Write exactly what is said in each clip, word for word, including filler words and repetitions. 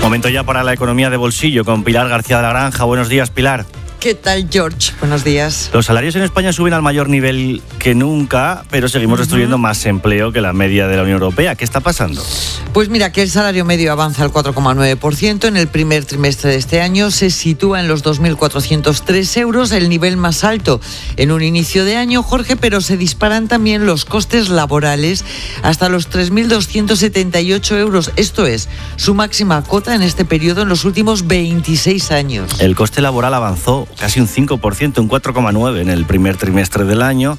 Momento ya para la economía de bolsillo con Pilar García de la Granja. Buenos días, Pilar. ¿Qué tal, George? Buenos días. Los salarios en España suben al mayor nivel que nunca, pero seguimos uh-huh. destruyendo más empleo que la media de la Unión Europea. ¿Qué está pasando? Pues mira, que el salario medio avanza al cuatro coma nueve por ciento. En el primer trimestre de este año se sitúa en los dos mil cuatrocientos tres euros, el nivel más alto en un inicio de año, Jorge, pero se disparan también los costes laborales hasta los tres mil doscientos setenta y ocho euros. Esto es su máxima cota en este periodo en los últimos veintiséis años. El coste laboral avanzó casi un cinco por ciento, un cuatro coma nueve por ciento en el primer trimestre del año,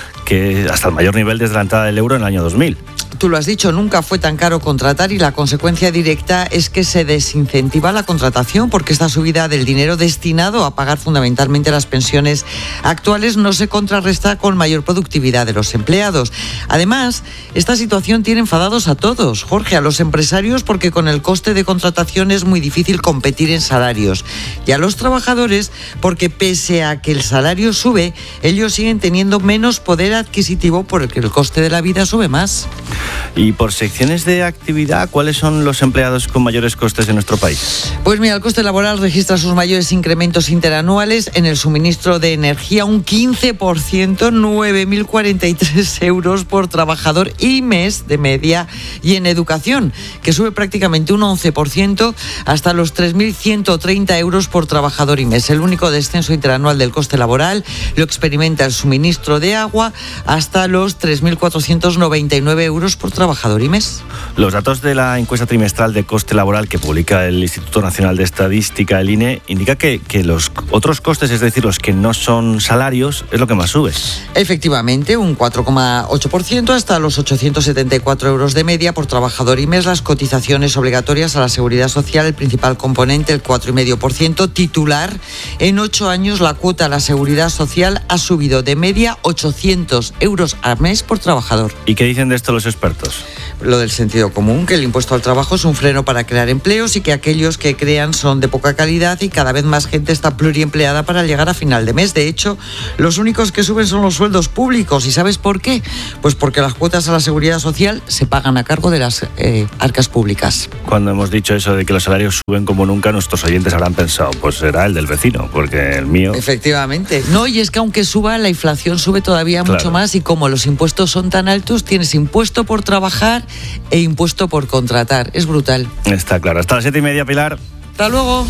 que hasta el mayor nivel desde la entrada del euro en el año dos mil. Tú lo has dicho, nunca fue tan caro contratar y la consecuencia directa es que se desincentiva la contratación porque esta subida del dinero destinado a pagar fundamentalmente las pensiones actuales no se contrarresta con mayor productividad de los empleados. Además, esta situación tiene enfadados a todos, Jorge, a los empresarios porque con el coste de contratación es muy difícil competir en salarios y a los trabajadores porque pese a que el salario sube, ellos siguen teniendo menos poder adquisitivo por el que el coste de la vida sube más. Y por secciones de actividad, ¿cuáles son los empleados con mayores costes en nuestro país? Pues mira, el coste laboral registra sus mayores incrementos interanuales en el suministro de energía, un quince por ciento, nueve mil cuarenta y tres euros por trabajador y mes de media, y en educación, que sube prácticamente un once por ciento hasta los tres mil ciento treinta euros por trabajador y mes. El único descenso interanual del coste laboral lo experimenta el suministro de agua hasta los tres mil cuatrocientos noventa y nueve euros por trabajador y mes. Los datos de la encuesta trimestral de coste laboral que publica el Instituto Nacional de Estadística, el I N E, indica que, que los otros costes, es decir, los que no son salarios, es lo que más sube. Efectivamente, un cuatro coma ocho por ciento hasta los ochocientos setenta y cuatro euros de media por trabajador y mes. Las cotizaciones obligatorias a la Seguridad Social, el principal componente, el cuatro coma cinco por ciento titular. En ocho años la cuota a la Seguridad Social ha subido de media ochocientos euros al mes por trabajador. ¿Y qué dicen de esto los expertos? Lo del sentido común, que el impuesto al trabajo es un freno para crear empleos y que aquellos que crean son de poca calidad y cada vez más gente está pluriempleada para llegar a final de mes. De hecho, los únicos que suben son los sueldos públicos. ¿Y sabes por qué? Pues porque las cuotas a la Seguridad Social se pagan a cargo de las eh, arcas públicas. Cuando hemos dicho eso de que los salarios suben como nunca, nuestros oyentes habrán pensado, pues será el del vecino, porque el mío... Efectivamente. No, y es que aunque suba, la inflación sube todavía claro. mucho más y como los impuestos son tan altos, tienes impuesto por trabajar e impuesto por contratar. Es brutal. Está claro. Hasta las siete y media, Pilar. Hasta luego.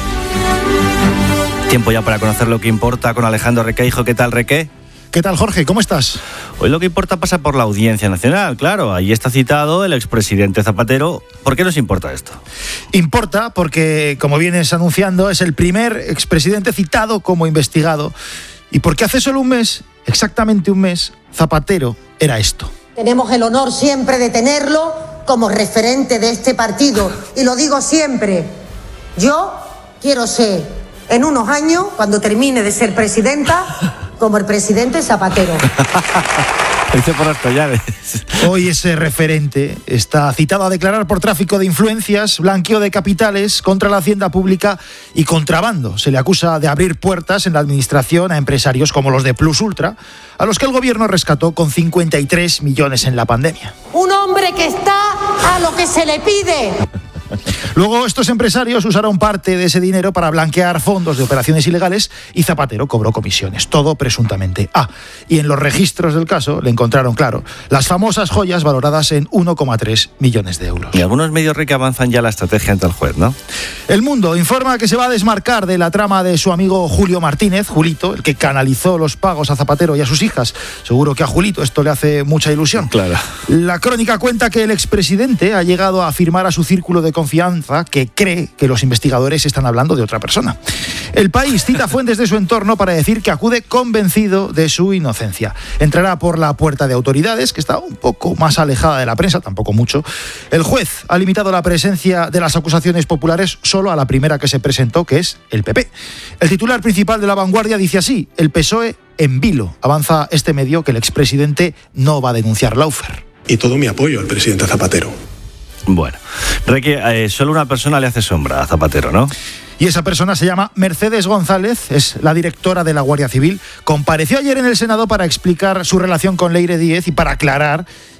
Tiempo ya para conocer lo que importa con Alejandro Requeijo. ¿Qué tal, Reque? ¿Qué tal, Jorge? ¿Cómo estás? Hoy lo que importa pasa por la Audiencia Nacional, claro. Ahí está citado el expresidente Zapatero. ¿Por qué nos importa esto? Importa porque, como vienes anunciando, es el primer expresidente citado como investigado. Y porque hace solo un mes, exactamente un mes, Zapatero era esto. Tenemos el honor siempre de tenerlo como referente de este partido. Y lo digo siempre, yo quiero ser, en unos años, cuando termine de ser presidenta, como el presidente Zapatero. Dice por las collares. Hoy ese referente está citado a declarar por tráfico de influencias, blanqueo de capitales, contra la hacienda pública y contrabando. Se le acusa de abrir puertas en la administración a empresarios como los de Plus Ultra, a los que el gobierno rescató con cincuenta y tres millones en la pandemia. Un hombre que está a lo que se le pide. Luego estos empresarios usaron parte de ese dinero para blanquear fondos de operaciones ilegales y Zapatero cobró comisiones, todo presuntamente. Ah, y en los registros del caso le encontraron, claro, las famosas joyas valoradas en uno coma tres millones de euros. Y algunos medios que avanzan ya la estrategia ante el juez, ¿no? El Mundo informa que se va a desmarcar de la trama de su amigo Julio Martínez, Julito, el que canalizó los pagos a Zapatero y a sus hijas. Seguro que a Julito esto le hace mucha ilusión. Claro. La crónica cuenta que el expresidente ha llegado a afirmar a su círculo de confianza que cree que los investigadores están hablando de otra persona. El País cita fuentes de su entorno para decir que acude convencido de su inocencia. Entrará por la puerta de autoridades, que está un poco más alejada de la prensa, tampoco mucho. El juez ha limitado la presencia de las acusaciones populares solo a la primera que se presentó, que es el P P. El titular principal de La Vanguardia dice así: el P S O E en vilo. Avanza este medio que el expresidente no va a denunciar Lawfare. Y todo mi apoyo al presidente Zapatero. Bueno, Reque, eh, solo una persona le hace sombra a Zapatero, ¿no? Y esa persona se llama Mercedes González, es la directora de la Guardia Civil. Compareció ayer en el Senado para explicar su relación con Leire Díez y para aclarar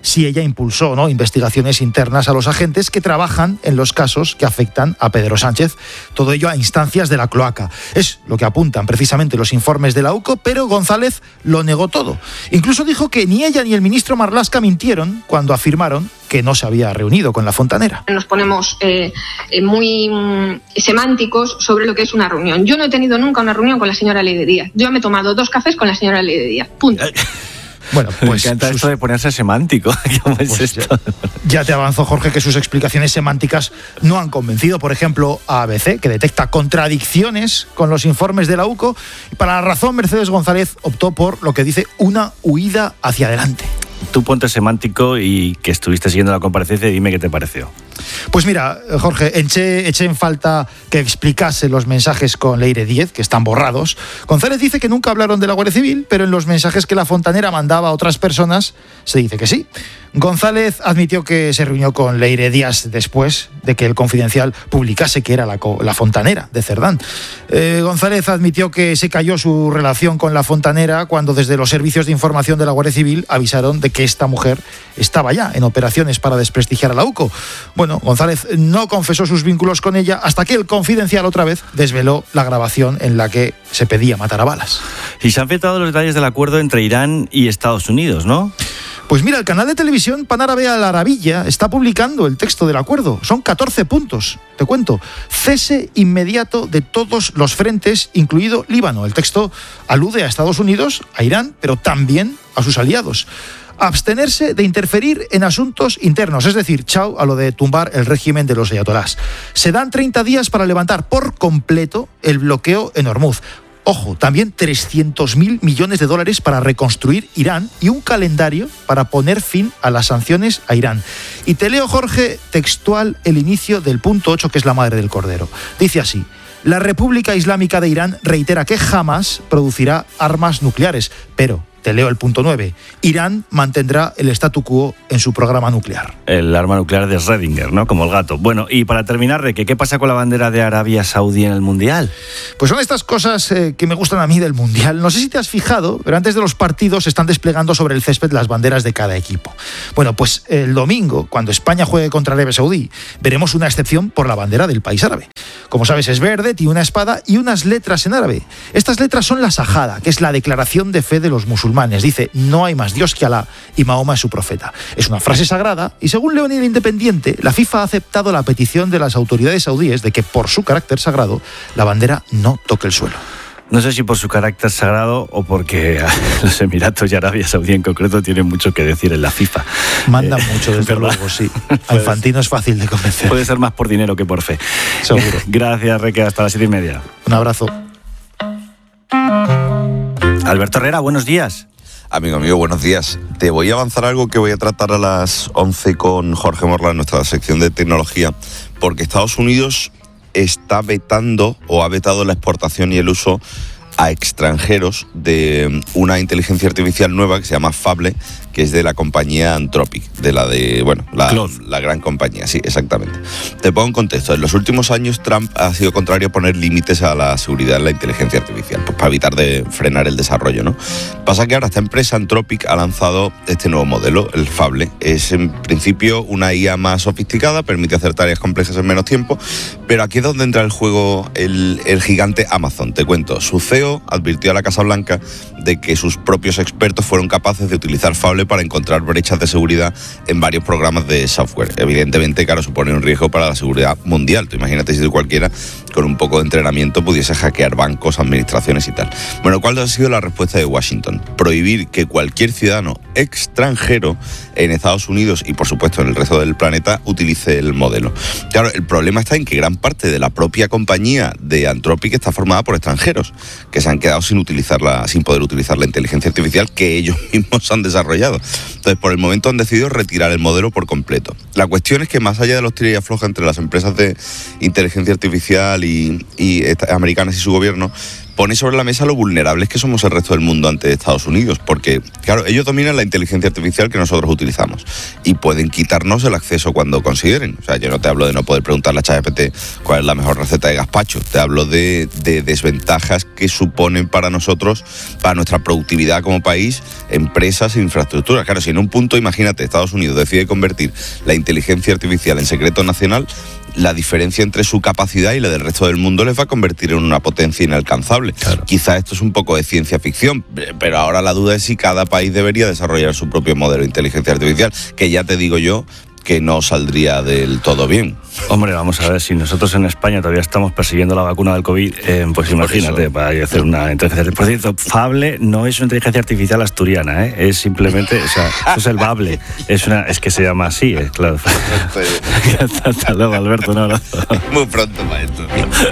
si ella impulsó, ¿no?, investigaciones internas a los agentes que trabajan en los casos que afectan a Pedro Sánchez. Todo ello a instancias de la cloaca. Es lo que apuntan precisamente los informes de la U C O, pero González lo negó todo. Incluso dijo que ni ella ni el ministro Marlaska mintieron cuando afirmaron que no se había reunido con la fontanera. Nos ponemos eh, muy mm, semánticos sobre lo que es una reunión. Yo no he tenido nunca una reunión con la señora Leire Díaz. Yo me he tomado dos cafés con la señora Leire Díaz. Punto. Bueno, pues me encanta sus... esto de ponerse semántico. ¿Cómo es pues esto? Ya, ya te avanzó, Jorge, que sus explicaciones semánticas no han convencido, por ejemplo, a A B C, que detecta contradicciones con los informes de la U C O. Y para la razón, Mercedes González optó por lo que dice una huida hacia adelante. Tú ponte semántico y que estuviste siguiendo la comparecencia y dime qué te pareció. Pues mira, Jorge, eché, eché en falta que explicase los mensajes con Leire Díez, que están borrados. González dice que nunca hablaron de la Guardia Civil, pero en los mensajes que la fontanera mandaba a otras personas se dice que sí. González admitió que se reunió con Leire Díaz después de que el Confidencial publicase que era la, la fontanera de Cerdán. Eh, González admitió que se cayó su relación con la fontanera cuando desde los servicios de información de la Guardia Civil avisaron de que esta mujer estaba ya en operaciones para desprestigiar a la U C O. Bueno, González no confesó sus vínculos con ella hasta que el Confidencial otra vez desveló la grabación en la que se pedía matar a balas. Y se han filtrado los detalles del acuerdo entre Irán y Estados Unidos, ¿no? Pues mira, el canal de televisión Panárabe Al Arabilla está publicando el texto del acuerdo. Son catorce puntos, te cuento. Cese inmediato de todos los frentes, incluido Líbano. El texto alude a Estados Unidos, a Irán, pero también a sus aliados. Abstenerse de interferir en asuntos internos, es decir, chao a lo de tumbar el régimen de los ayatolás. Se dan treinta días para levantar por completo el bloqueo en Hormuz. Ojo, también trescientos mil millones de dólares para reconstruir Irán y un calendario para poner fin a las sanciones a Irán. Y te leo, Jorge, textual el inicio del punto ocho, que es la madre del cordero. Dice así: la República Islámica de Irán reitera que jamás producirá armas nucleares, pero... Te leo el punto nueve. Irán mantendrá el statu quo en su programa nuclear. El arma nuclear de Schrödinger, ¿no? Como el gato. Bueno, y para terminar, Reque, ¿qué pasa con la bandera de Arabia Saudí en el Mundial? Pues son estas cosas eh, que me gustan a mí del Mundial. No sé si te has fijado, pero antes de los partidos se están desplegando sobre el césped las banderas de cada equipo. Bueno, pues el domingo, cuando España juegue contra Arabia Saudí, veremos una excepción por la bandera del país árabe. Como sabes, es verde, tiene una espada y unas letras en árabe. Estas letras son la Sajada, que es la declaración de fe de los musulmanes. Dice, no hay más Dios que Alá y Mahoma es su profeta. Es una frase sagrada y según Leonid el Independiente, la FIFA ha aceptado la petición de las autoridades saudíes de que por su carácter sagrado la bandera no toque el suelo. No sé si por su carácter sagrado o porque los Emiratos y Arabia Saudí en concreto tienen mucho que decir en la FIFA. Mandan eh, mucho, desde ¿verdad? luego, sí. A Infantino es fácil de convencer. Puede ser más por dinero que por fe. Seguro. Gracias, Reque. Hasta las siete y media. Un abrazo. Alberto Herrera, buenos días. Amigo mío, buenos días. Te voy a avanzar algo que voy a tratar a las once con Jorge Morla en nuestra sección de tecnología, porque Estados Unidos está vetando o ha vetado la exportación y el uso a extranjeros de una inteligencia artificial nueva que se llama Fable, que es de la compañía Anthropic, de la de, bueno, la, la gran compañía, sí, exactamente. Te pongo en contexto. En los últimos años Trump ha sido contrario a poner límites a la seguridad en la inteligencia artificial, pues para evitar de frenar el desarrollo, ¿no? Pasa que ahora esta empresa Anthropic ha lanzado este nuevo modelo, el Fable. Es en principio una I A más sofisticada, permite hacer tareas complejas en menos tiempo, pero aquí es donde entra el juego el, el gigante Amazon. Te cuento, su C E O advirtió a la Casa Blanca de que sus propios expertos fueron capaces de utilizar Fable para encontrar brechas de seguridad en varios programas de software. Evidentemente, claro, supone un riesgo para la seguridad mundial. Tú imagínate si cualquiera con un poco de entrenamiento pudiese hackear bancos, administraciones y tal. Bueno, ¿cuál ha sido la respuesta de Washington? Prohibir que cualquier ciudadano extranjero en Estados Unidos y, por supuesto, en el resto del planeta utilice el modelo. Claro, el problema está en que gran parte de la propia compañía de Anthropic está formada por extranjeros que se han quedado sin utilizarla, sin poder utilizar la inteligencia artificial que ellos mismos han desarrollado. Entonces, por el momento han decidido retirar el modelo por completo. La cuestión es que más allá de los tira y afloja entre las empresas de inteligencia artificial y, y americanas y su gobierno, pone sobre la mesa lo vulnerables que somos el resto del mundo ante Estados Unidos, porque, claro, ellos dominan la inteligencia artificial que nosotros utilizamos y pueden quitarnos el acceso cuando consideren. O sea, yo no te hablo de no poder preguntarle a ChatGPT cuál es la mejor receta de gazpacho, te hablo de, de desventajas que suponen para nosotros, para nuestra productividad como país, empresas e infraestructuras. Claro, si en un punto, imagínate, Estados Unidos decide convertir la inteligencia artificial en secreto nacional, la diferencia entre su capacidad y la del resto del mundo les va a convertir en una potencia inalcanzable. Claro. Quizá esto es un poco de ciencia ficción, pero ahora la duda es si cada país debería desarrollar su propio modelo de inteligencia artificial, que ya te digo yo que no saldría del todo bien. Hombre, vamos a ver, si nosotros en España todavía estamos persiguiendo la vacuna del COVID, eh, pues imagínate, para hacer una inteligencia artificial. Por cierto, Fable no es una inteligencia artificial asturiana, ¿eh? Es simplemente, o sea, eso es el Bable. Es, una, es que se llama así, eh, claro. hasta, hasta luego, Alberto, un abrazo. Muy pronto, maestro.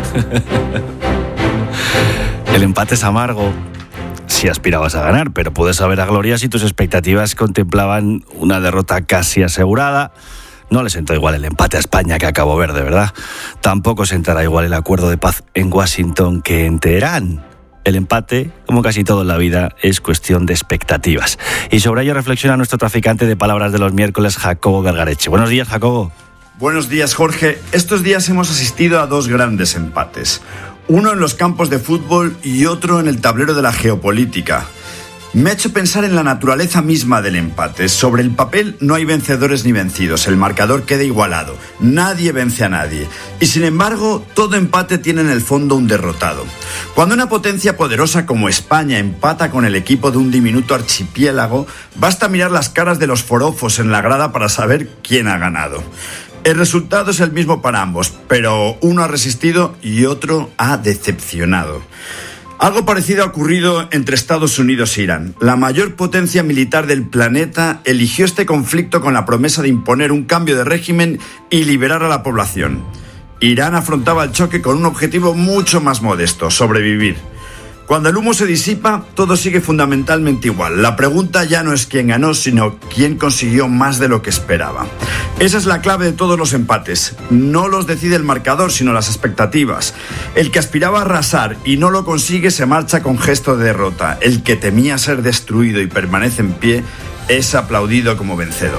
El empate es amargo si aspirabas a ganar, pero puedes saber a gloria si tus expectativas contemplaban una derrota casi asegurada. No le sentó igual el empate a España que a Cabo Verde, ¿verdad? Tampoco sentará igual el acuerdo de paz en Washington que en Teherán. El empate, como casi todo en la vida, es cuestión de expectativas. Y sobre ello reflexiona nuestro traficante de palabras de los miércoles, Jacobo Vergareche. Buenos días, Jacobo. Buenos días, Jorge. Estos días hemos asistido a dos grandes empates. Uno en los campos de fútbol y otro en el tablero de la geopolítica. Me ha hecho pensar en la naturaleza misma del empate. Sobre el papel no hay vencedores ni vencidos. El marcador queda igualado. Nadie vence a nadie. Y sin embargo, todo empate tiene en el fondo un derrotado. Cuando una potencia poderosa como España empata con el equipo de un diminuto archipiélago, basta mirar las caras de los forofos en la grada para saber quién ha ganado. El resultado es el mismo para ambos, pero uno ha resistido y otro ha decepcionado. Algo parecido ha ocurrido entre Estados Unidos e Irán. La mayor potencia militar del planeta eligió este conflicto con la promesa de imponer un cambio de régimen y liberar a la población. Irán afrontaba el choque con un objetivo mucho más modesto: sobrevivir. Cuando el humo se disipa, todo sigue fundamentalmente igual. La pregunta ya no es quién ganó, sino quién consiguió más de lo que esperaba. Esa es la clave de todos los empates. No los decide el marcador, sino las expectativas. El que aspiraba a arrasar y no lo consigue se marcha con gesto de derrota. El que temía ser destruido y permanece en pie es aplaudido como vencedor.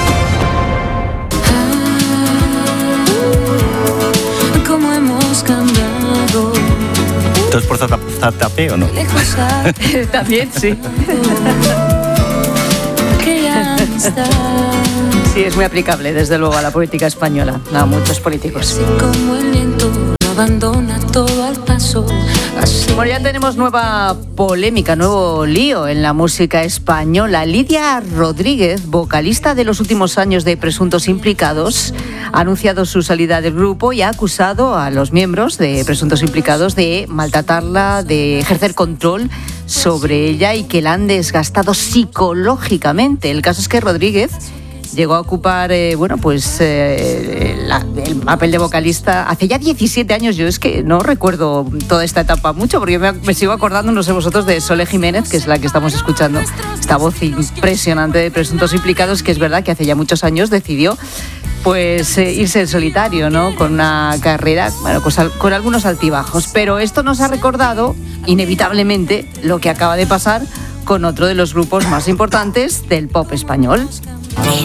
¿Cómo hemos cambiado? ¿Tú es por Zatapé o no? También, sí. Sí, es muy aplicable, desde luego, a la política española, a muchos políticos. Como el viento no abandona todo al paso. Bueno, ya tenemos nueva polémica, nuevo lío en la música española. Lidia Rodríguez, vocalista de los últimos años de Presuntos Implicados, ha anunciado su salida del grupo y ha acusado a los miembros de Presuntos Implicados de maltratarla, de ejercer control sobre ella y que la han desgastado psicológicamente. El caso es que Rodríguez llegó a ocupar, eh, bueno, pues eh, la, el papel de vocalista hace ya diecisiete años. Yo es que no recuerdo toda esta etapa mucho, porque me, me sigo acordando, no sé vosotros, de Sole Jiménez, que es la que estamos escuchando, esta voz impresionante de Presuntos Implicados, que es verdad que hace ya muchos años decidió pues eh, irse en solitario, ¿no? Con una carrera, bueno, pues al, con algunos altibajos. Pero esto nos ha recordado, inevitablemente, lo que acaba de pasar con otro de los grupos más importantes del pop español.